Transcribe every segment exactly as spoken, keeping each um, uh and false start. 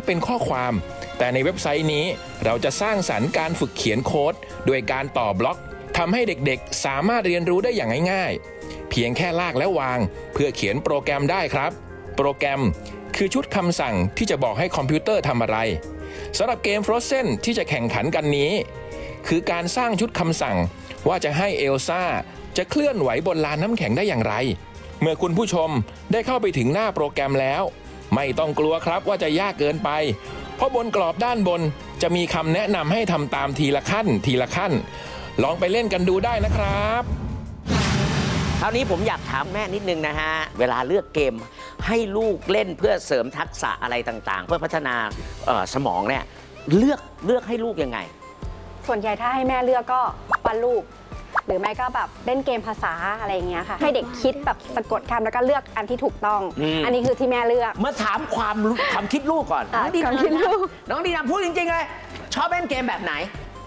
เป็นข้อความแต่ในเว็บไซต์นี้เราจะสร้างสรรค์การฝึกเขียนโค้ดโดยการต่อบล็อกทำให้เด็กๆสามารถเรียนรู้ได้อย่างง่ายๆเพียงแค่ลากและวางเพื่อเขียนโปรแกรมได้ครับโปรแกรมคือชุดคำสั่งที่จะบอกให้คอมพิวเตอร์ทำอะไรสำหรับเกม Frozen ที่จะแข่งขันกันนี้คือการสร้างชุดคำสั่งว่าจะให้เอลซ่าจะเคลื่อนไหวบนลานน้ำแข็งได้อย่างไรเมื่อคุณผู้ชมได้เข้าไปถึงหน้าโปรแกรมแล้วไม่ต้องกลัวครับว่าจะยากเกินไปเพราะบนกรอบด้านบนจะมีคำแนะนำให้ทำตามทีละขั้นทีละขั้นลองไปเล่นกันดูได้นะครับคราวนี้ผมอยากถามแม่นิดนึงนะฮะเวลาเลือกเกมให้ลูกเล่นเพื่อเสริมทักษะอะไรต่างๆเพื่อพัฒนาสมองเนี่ยเลือกเลือกให้ลูกยังไงส่วนใหญ่ถ้าให้แม่เลือกก็วาดรูปหรือไม่ก็แบบเล่นเกมภาษาอะไรอย่างเงี้ยค่ะให้เด็กคิดแบบสะกดคำแล้วก็เลือกอันที่ถูกต้อง อันนี้คือที่แม่เลือกเมื่อถามความความคิดลูกก่อนน้องดีนาน้องดีนาพูดจริงๆเลยชอบเล่นเกมแบบไหน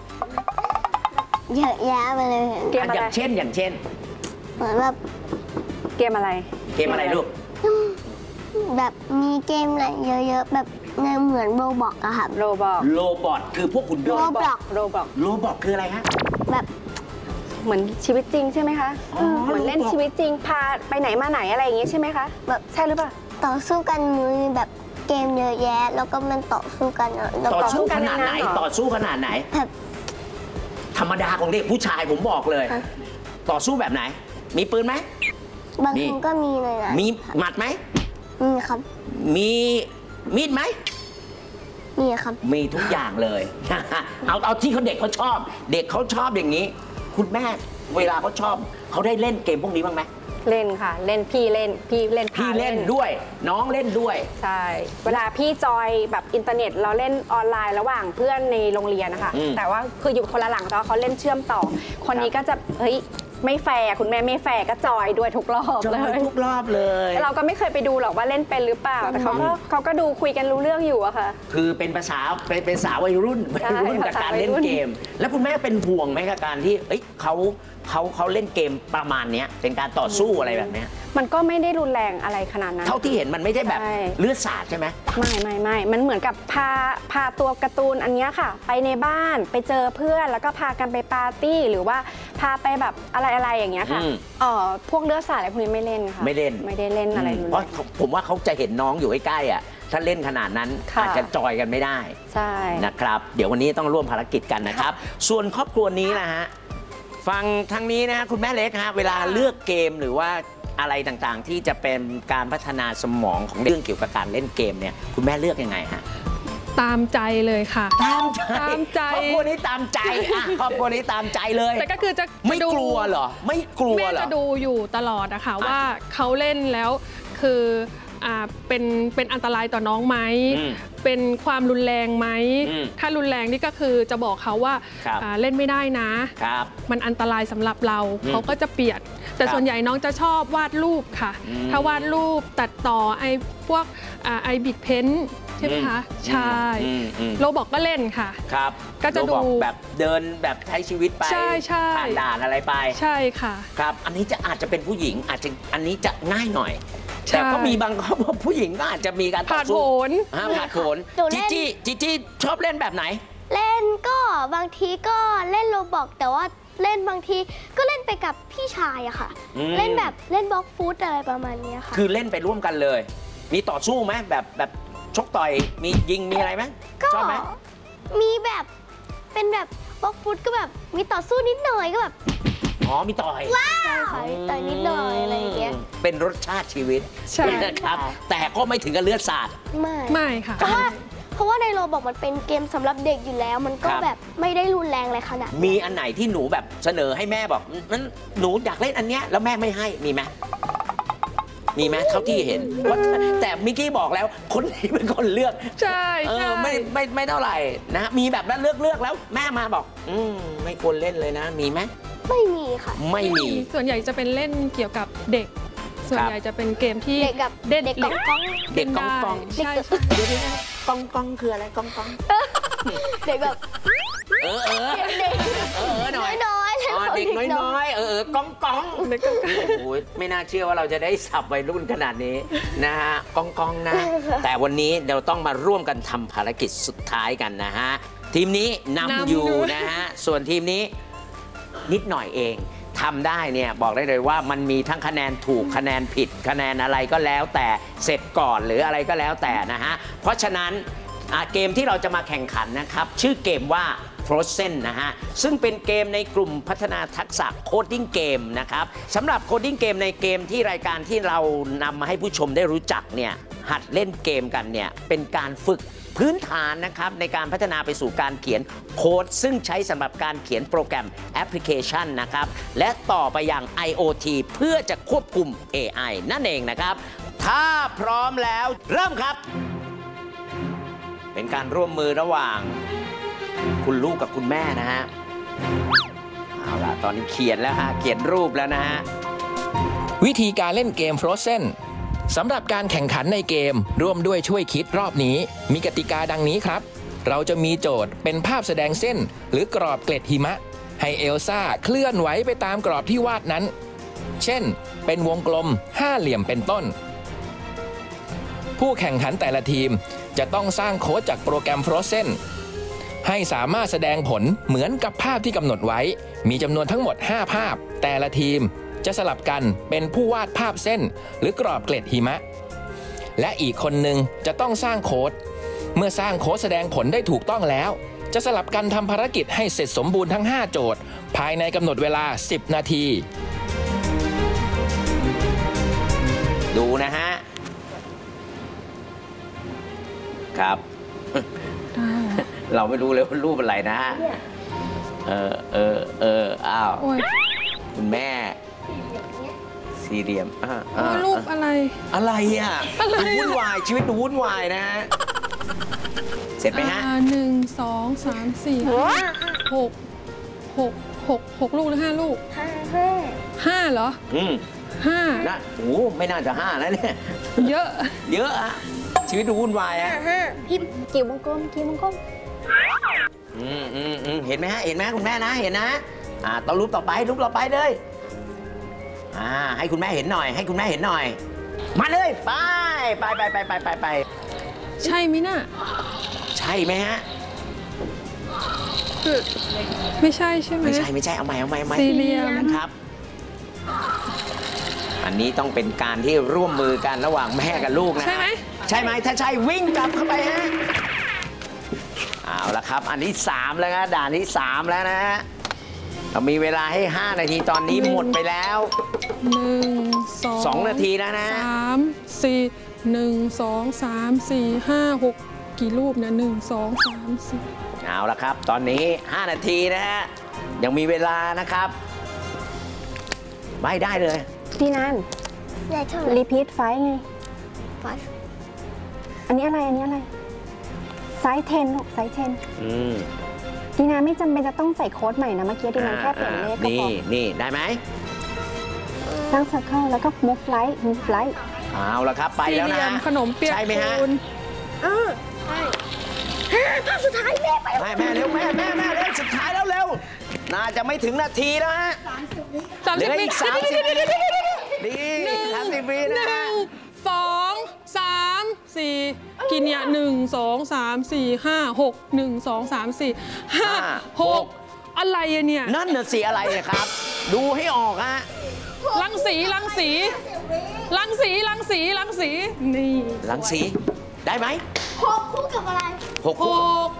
เยอะแยะไปเลยเกมอะไรอย่างเช่นอย่างเช่นเหมือนแบบเกมอะไรเกมอะไรลูกแบบมีเกมอะไรเยอะๆแบบในเหมือนโรบอกอะค่ะโรบอกโรบอทคือพวกหุ่นยนต์โรบอกโรบอกโรบอกคืออะไรฮะแบบเหมือนชีวิตจริงใช่ไหมคะเหมือนเล่นชีวิตจริงพาไปไหนมาไหนอะไรอย่างงี้ใช่ไหมคะแบบใช่หรือเปล่าต่อสู้กันมือแบบเกมเยอะแยะแล้วก็มันต่อสู้กันต่อสู้ขนาดไหนต่อสู้ขนาดไหนแบบธรรมดาของเด็กผู้ชายผมบอกเลยต่อสู้แบบไหนมีปืนไหมบางคนก็มีเลยนะมีหมัดไหมมีครับมีมีดไหมมีครับมีทุกอย่างเลยเอาเอาที่เขาเด็กเขาชอบเด็กเขาชอบอย่างนี้คุณแม่เวลาเขาชอบเขาได้เล่นเกมพวกนี้บ้างไหมเล่นค่ะเล่นพี่เล่นพี่เล่นพี่เล่นด้วยน้องเล่นด้วยใช่เวลาพี่จอยแบบอินเทอร์เน็ตเราเล่นออนไลน์ระหว่างเพื่อนในโรงเรียนนะคะแต่ว่าคืออยู่คนละหลังแต่ว่าเขาเล่นเชื่อมต่อคนนี้ก็จะเฮ้ยไม่แฟร์คุณแม่ไม่แฟร์ก็จอยด้วยทุกรอบเลยทุกรอบเลยเราก็ไม่เคยไปดูหรอกว่าเล่นเป็นหรือเปล่าแต่เขาก็เขาก็ดูคุยกันรู้เรื่องอยู่อะค่ะคือเป็นภาษาเป็นเป็นสาววัยรุ่นวัยรุ่นกับการเล่นเกมแล้วคุณแม่เป็นห่วงไหมกับการที่เอ้ยเขาเขาเขาเล่นเกมประมาณนี้เป็นการต่อสู้อะไรแบบนี้มันก็ไม่ได้รุนแรงอะไรขนาดนั้นเท่าที่เห็นมันไม่ได้แบบเลือดสาดใช่ไหมไม่ไม่ไม่มันเหมือนกับพาพาตัวการ์ตูนอันนี้ค่ะไปในบ้านไปเจอเพื่อนแล้วก็พากันไปปาร์ตี้หรือว่าพาไปแบบอะไรอะไรอย่างเงี้ยค่ะเอ่อพวกเลือดสาดอะไรพวกนี้ไม่เล่นค่ะไม่เล่นไม่ได้เล่นอะไรเพราะผมว่าเขาจะเห็นน้องอยู่ใกล้ๆอ่ะถ้าเล่นขนาดนั้นอาจจะจอยกันไม่ได้ใช่นะครับเดี๋ยววันนี้ต้องร่วมภารกิจกันนะครับส่วนครอบครัวนี้นะฮะฟังทางนี้นะคุณแม่เล็กฮะเวลาเลือกเกมหรือว่าอะไรต่างๆที่จะเป็นการพัฒนาสมองของเรื่องเกี่ยวกับการเล่นเกมเนี่ยคุณแม่เลือกยังไงฮะตามใจเลยค่ะตามใจตามใจครอบครัวนี้ตามใจอ่ะครอบครัวนี้ตามใจเลยแต่ก็คือจะไม่กลัวเหรอไม่กลัวเหรอแม่จะดูอยู่ตลอดนะคะว่าเขาเล่นแล้วคืออ่าเป็นเป็นอันตรายต่อน้องไหมเป็นความรุนแรงไหมถ้ารุนแรงนี่ก็คือจะบอกเขาว่าเล่นไม่ได้นะมันอันตรายสำหรับเราเขาก็จะเปลี่ยนแต่ส่วนใหญ่น้องจะชอบวาดรูปค่ะถ้าวาดรูปตัดต่อไอ้พวกไอบิดเพ้นใช่ไหมคะใช่โรบอกก็เล่นค่ะครับก็จะดูแบบเดินแบบใช้ชีวิตไปผ่านด่านอะไรไปใช่ค่ะครับอันนี้จะอาจจะเป็นผู้หญิงอาจจะอันนี้จะง่ายหน่อยแต่ก็มีบางครอบครัวผู้หญิงก็อาจจะมีการผ่านโผนผ่านโผนจีจี้จีจี้ชอบเล่นแบบไหนเล่นก็บางทีก็เล่นโรบอกแต่ว่าเล่นบางทีก็เล่นไปกับพี่ชายอะค่ะเล่นแบบเล่นบล็อกฟุตอะไรประมาณนี้ค่ะคือเล่นไปร่วมกันเลยมีต่อสู้ไหมแบบแบบชกต่อยมียิงมีอะไรไหมชอบไหมมีแบบเป็นแบบบล็อกฟุตก็แบบมีต่อสู้นิดหน่อยก็แบบอ๋อมีต่อยว้าวต่อยนิดหน่อยอะไรอย่างเงี้ยเป็นรสชาติชีวิตใช่นะครับแต่ก็ไม่ถึงกับเลือดสาดไม่ไม่ค่ะเพราะว่าเพราะว่าในโรบอกมันเป็นเกมสำหรับเด็กอยู่แล้วมันก็แบบไม่ได้รุนแรงอะไรขนาดมีอันไหนที่หนูแบบเสนอให้แม่บอกนั้นหนูอยากเล่นอันเนี้ยแล้วแม่ไม่ให้มีไหมมีไหมเท่าที่เห็นแต่มิกกี้บอกแล้วคนนี้เป็นคนเลือกใช่เออไม่ไม่ไม่เท่าไหร่นะมีแบบนั้นเลือกเลือกแล้วแม่มาบอกอืมไม่ควรเล่นเลยนะมีไหมไม่มีค่ะไม่มีส่วนใหญ่จะเป็นเล่นเกี่ยวกับเด็กส่วนใหญ่จะเป็นเกมที่เด็กกับเด็กกองกองเด็กกองกองใช่เดี๋ยวนี้กองกองคืออะไรกองกองเด็กแบบเออเออเออหน่อยน้อยเเด็กน้อยๆ เออเออกองกองโอ้โหไม่น่าเชื่อว่าเราจะได้สับวัยรุ่นขนาดนี้นะฮะกองกองนะ แต่วันนี้เราต้องมาร่วมกันทำภารกิจสุดท้ายกันนะฮะ ทีมนี้นำอยู่นะฮะ ส่วนทีมนี้นิดหน่อยเองทำได้เนี่ยบอกได้เลยว่ามันมีทั้งคะแนนถูกคะแนนผิดคะแนนอะไรก็แล้วแต่เสร็จก่อนหรืออะไรก็แล้วแต่นะฮะ เพราะฉะนั้นเกมที่เราจะมาแข่งขันนะครับชื่อเกมว่า Frozen นะฮะซึ่งเป็นเกมในกลุ่มพัฒนาทักษะโคดดิ้งเกมนะครับสำหรับโคดดิ้งเกมในเกมที่รายการที่เรานำมาให้ผู้ชมได้รู้จักเนี่ยหัดเล่นเกมกันเนี่ยเป็นการฝึกพื้นฐานนะครับในการพัฒนาไปสู่การเขียนโค้ดซึ่งใช้สำหรับการเขียนโปรแกรมแอปพลิเคชันนะครับและต่อไปยัง ไอ โอ ที เพื่อจะควบคุม เอ ไอ นั่นเองนะครับถ้าพร้อมแล้วเริ่มครับเป็นการร่วมมือระหว่างคุณลูกกับคุณแม่นะฮะเอาล่ะตอนนี้เขียนแล้วฮะเขียนรูปแล้วนะฮะวิธีการเล่นเกม Frozen สำหรับการแข่งขันในเกมร่วมด้วยช่วยคิดรอบนี้มีกติกาดังนี้ครับเราจะมีโจทย์เป็นภาพแสดงเส้นหรือกรอบเกล็ดหิมะให้เอลซ่าเคลื่อนไหวไปตามกรอบที่วาดนั้นเช่นเป็นวงกลมห้าเหลี่ยมเป็นต้นผู้แข่งขันแต่ละทีมจะต้องสร้างโค้ดจากโปรแกรม Frozen ให้สามารถแสดงผลเหมือนกับภาพที่กำหนดไว้มีจำนวนทั้งหมดห้าภาพแต่ละทีมจะสลับกันเป็นผู้วาดภาพเส้นหรือกรอบเกล็ดหิมะและอีกคนหนึ่งจะต้องสร้างโค้ดเมื่อสร้างโค้ดแสดงผลได้ถูกต้องแล้วจะสลับกันทำภารกิจให้เสร็จสมบูรณ์ทั้งห้าโจทย์ภายในกำหนดเวลาสิบนาทีดูนะฮะครับ เราไม่รู้เลยว่ารูปอะไรนะฮะเออเออเอออ้าวคุณแม่สี่เหลี่ยมอ่าอ่ารูปอะไรอะไรอ่ะอะไรดูวุ่นวายชีวิตดูวุ่นวายนะฮะเสร็จไหมฮะอ่าหนึ่งสองสามสี่ห้าหกหกหกหกลูกหรือห้าลูกห้าเหรออืมห้านะโอ้ไม่น่าจะห้าแล้วเนี่ยเยอะเยอะอะชีวิตดูวุ่นวายอะพิมพ์กี่วงกลมกี่วงกลมอืมอืมอืมเห็นไหมฮะเห็นไหมคุณแม่นะเห็นนะอ่าต่อรูปต่อไปรูปต่อไปเลยอ่าให้คุณแม่เห็นหน่อย ให้คุณแม่เห็นหน่อย มาเลยไปไปไปไปไปไปไปใช่ไหมน่ะใช่ไหมฮะคือไม่ใช่ใช่ไหมไม่ใช่ไม่ใช่เอาใหม่เอาใหม่เอาใหม่สี่เหลี่ยมนะครับ อันนี้ต้องเป็นการที่ร่วมมือกันระหว่างแม่กับลูกนะใช่ไหมใช่ไหมถ้าใช่วิ่งกลับเข้าไปฮะเอาละครับ อันที่สามแล้วนะด่านที่สามแล้วนะฮะเรามีเวลาให้ห้านาทีตอนนี้หมดไปแล้วหนึ่งสองสองนาทีแล้วนะสามสี่หนึ่งสองสามสี่ห้าหกกี่รูปนะหนึ่งสองสามสี่เอาละครับ ตอนนี้ห้านาทีนะฮะยังมีเวลานะครับไม่ได้เลยพี่นันใหญ่เท่าไหร่รีพีทไฟไงไฟอันนี้อะไร อันนี้อะไร ไซส์เทนลูกไซส์เทนอืมดีนาไม่จำเป็นจะต้องใส่โค้ดใหม่นะ เมื่อกี้ดีนาแค่เปลี่ยนเลขก็พนี่อนี่ได้ไหมสร้าง circle แล้วก็ move light move light เอาละครับไปสี่แล้วเหลี่ยนะมขนมเปียกใช่ไหมฮะปูนภาพสุดท้ายแม่ไปแม่แม่เร็วแม่แม่แม่เร็วสุดท้ายแล้วเร็วน่าจะไม่ถึงนาทีแล้วฮะสามเหลืสิบอวิอีกสามสิบวิดีสามสิบวิหนะนึ่ฮะงสองสามสี่กี่เนี่ยหนึ่งสองสามสี่ห้าหกหนึ่งสองสามสี่ห้าหกอะไรอะเนี่ยนั่นน่ะสิอะไรเนี่ยครับ ดูให้ออกฮะรังสีรังสีรังสีรังสีรังสีนี่หลังสีได้ไหมหกคู่กับอะไรหกหก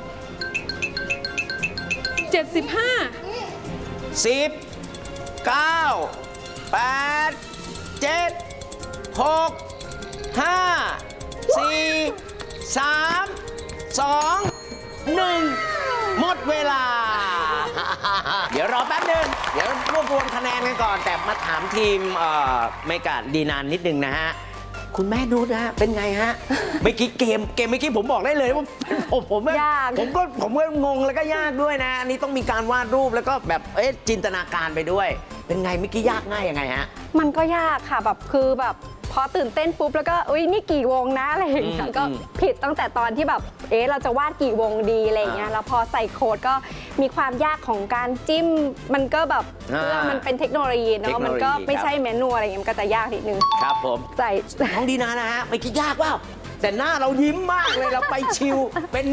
เจ็ดสิบห้าสิบเก้าแปดเจ็ดหกห้าสี่สามสองหนึ่งหมดเวลา เดี๋ยวรอแป๊บหนึงเดี๋ยวรวบรวมคะแนนกันก่อน แต่มาถามทีมเอ่อเมกาดีนานนิดนึงนะฮะ คุณแม่นุชนะฮะเป็นไงฮะ เมื่อกี้เกมเกมเมื่อกี้ผมบอกได้เลยว่าผมผมยากผมก็ผมก็งงแล้วก็ยากด้วยนะอันนี้ต้องมีการวาดรูปแล้วก็แบบเอ๊ะจินตนาการไปด้วย เป็นไงเมื่อกี้ยากง่ายยังไงฮะมันก็ยากค่ะแบบคือแบบพอตื่นเต้นปุ๊บแล้วก็อุ้ยนี่กี่วงนะอะไรอย่างเงี้อืยมก็ผิดตั้งแต่ตอนที่แบบเอ๊ะเราจะวาดกี่วงดีอะไรอย่างเงี้ยอ่าแล้วพอใส่โค้ดก็มีความยากของการจิ้มมันก็แบบอ่าเพื่อมันเป็นเทคโนโลยีเทคเนาะโนโลยีมันก็ไม่ครับใช่แมนนวลอะไรอย่างเงี้ยมันก็จะยากนิดนึงครับผมใส่น้องดีนานะฮะไม่คิดยากเปล่าแต่หน้าเรายิ้มมากเลยเราไปชิวเป็น